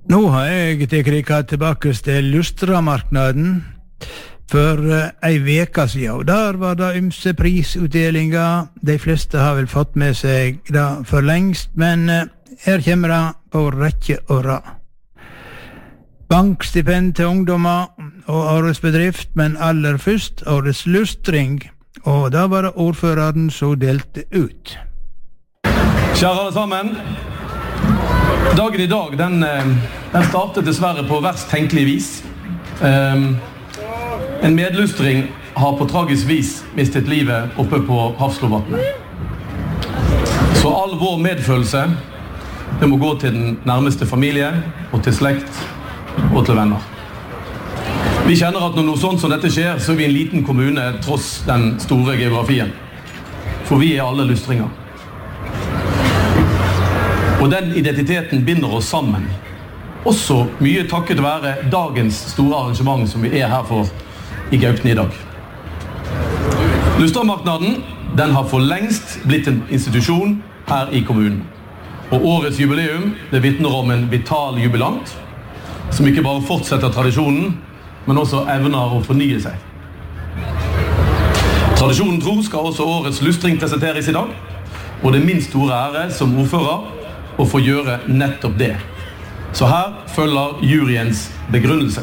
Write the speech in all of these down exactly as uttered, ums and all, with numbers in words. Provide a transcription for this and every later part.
Nå har jeg tilkriket tilbake til Lustramarknaden for uh, ei veka siden, og der var det ymse prisutdelinger. De fleste har vel fått med seg det for lengst, men uh, her kommer det på rekke og rad. Bankstipend til ungdommer og årets bedrift, men aller først årets lustring, og da var det ordføreren som delte ut. Kjære alle sammen, dagen i dag, den, den startet dessverre på verst tenkelig vis. Um, en medlustring har på tragisk vis mistet livet oppe på Hafslovatnet. Så all vår medfølelse, det må gå til den nærmeste familie, og til slekt, og til venner. Vi kjenner at når noe sånt som dette skjer, så er vi en liten kommune tross den store geografien. For vi er alle lustringer. Og den identiteten binder oss sammen. Også mye takket være dagens store arrangement som vi er her for i Gaupne i dag. Lustramarknaden, den har for lengst blitt en institusjon her i kommunen. Og årets jubileum, det vitner om en vital jubilant, som ikke bare fortsetter tradisjonen, men også evner å fornye seg. Tradisjonen tro skal også årets lustring presenteres i dag, og det er min store ære som ordfører å få gjøre nettopp det. Så her følger juryens begrunnelse.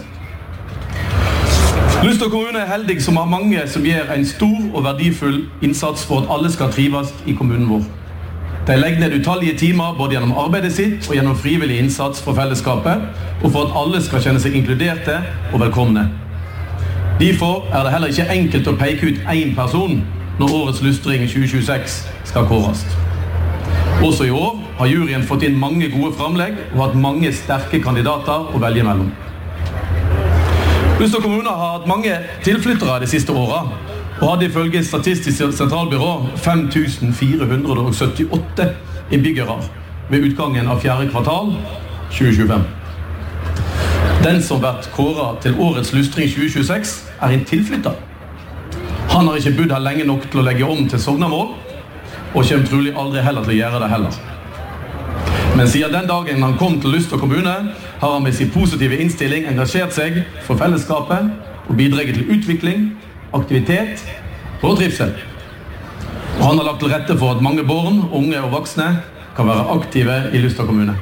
Luster kommune er heldig som har mange som gjør en stor og verdifull innsats for at alle skal trives i kommunen vår. De legger ned utallige timer både gjennom arbeidet sitt og gjennom frivillig innsats for fellesskapet, og for at alle skal kjenne seg inkluderte og velkomne. Derfor er det heller ikke enkelt å peke ut én person når årets lustring tjue tjueseks skal kåres. Også i år har juryen fått inn mange gode framlegg og hatt mange sterke kandidater å velge mellom. Luster kommune har hatt mange tilflyttere de siste årene, og hadde ifølge Statistisk sentralbyrå fem tusen fire hundre syttiåtte innbyggere ved utgangen av fjerde kvartal tjue tjuefem. Den som vært kåret til årets lustring tjue tjueseks er en tilflytter. Han har ikke bodd her lenge nok til å legge om til sognamål, og kommer trolig aldri heller til å gjøre det heller. Men siden den dagen han kom til Luster kommune, har han med sin positive innstilling engasjert seg for fellesskapet og bidraget til utvikling, aktivitet og trivsel. Og han har lagt til rette for at mange barn, unge og voksne kan være aktive i Luster kommune.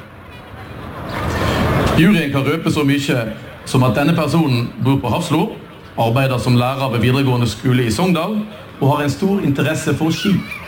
Juryen kan røpe så mye som at denne personen bor på Hafslo, arbeider som lærer ved videregående skole i Sogndal og har en stor interesse for ski.